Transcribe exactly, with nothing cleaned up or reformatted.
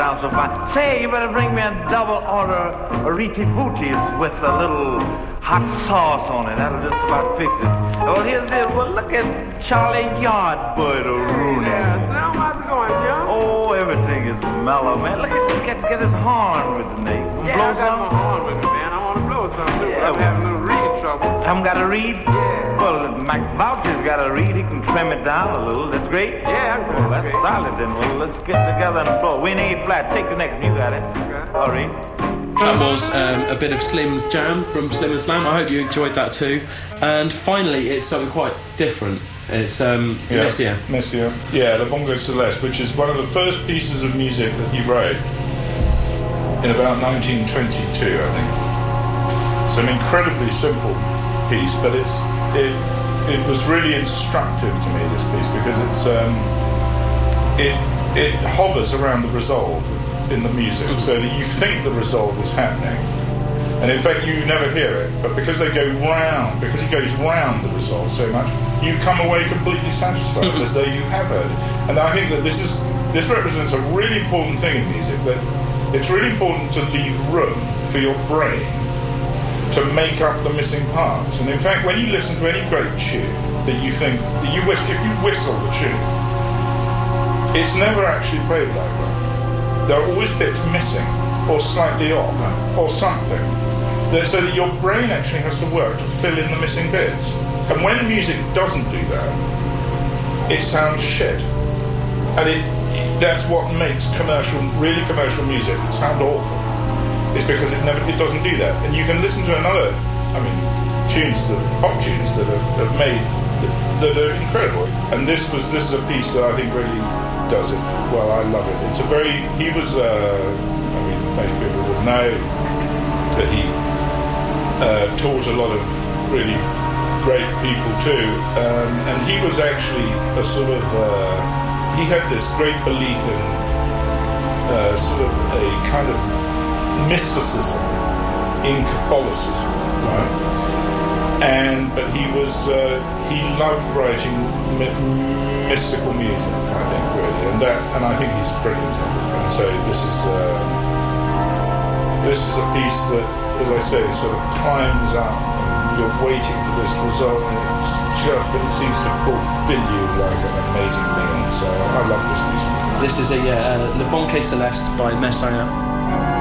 sounds so fine. Say, you better bring me a double order of Riti Booties with a little hot sauce on it. That'll just about fix it. Well, here's it. Well, look at Charlie Yardbird or Rooney. Yeah, so now how's it going, John? Oh, everything is mellow, man. Look at this. Get, get his horn with the name. Yeah, blow I got some? my horn with me, man. I want to blow some, too, Yeah, but I'm having a little reading trouble. Haven't got to read? Yeah. Well, Mac Voucher's got to read. He can trim it down a little. That's great. Yeah, I'm Well, that's okay. solid then. Well, let's get together and blow. We need flat. Take the next. You got it. Okay. All right. That was um, a bit of Slim's Jam from Slim and Slam. I hope you enjoyed that too. And finally, it's something quite different. It's um, Yeah, Messier. Messier. Yeah, Le Bongo Celeste, which is one of the first pieces of music that he wrote in about nineteen twenty-two, I think. It's an incredibly simple piece, but it's it it was really instructive to me, this piece, because it's um, it it hovers around the resolve in the music, mm-hmm. so that you think the resolve is happening, and in fact you never hear it, but because they go round, because it goes round the resolve so much, you come away completely satisfied mm-hmm. as though you have heard it. And I think that this is this represents a really important thing in music, that it's really important to leave room for your brain to make up the missing parts. And in fact, when you listen to any great tune that you think that you wish, if you whistle the tune, it's never actually played that well. There are always bits missing, or slightly off, or something, that, so that your brain actually has to work to fill in the missing bits. And when music doesn't do that, it sounds shit. And it, that's what makes commercial, really commercial music sound awful. It's because it never, it doesn't do that. And you can listen to another, I mean, tunes, that, pop tunes that have, have made, that, that are incredible. And this was, this is a piece that I think really does it well. I love it. It's a very, he was, uh, I mean, most people would know that he uh, taught a lot of really great people too, um, and he was actually a sort of, uh, he had this great belief in uh, sort of a kind of mysticism in Catholicism, right? And, but he was, uh, he loved writing mi- mystical music, I think, really, and that, and I think he's brilliant. And so this is, uh, this is a piece that, as I say, sort of climbs up, and you're waiting for this result, and it's just, but it seems to fulfill you like an amazing meal. So I love this piece. This is a uh, Le Bongo Celeste by Messier.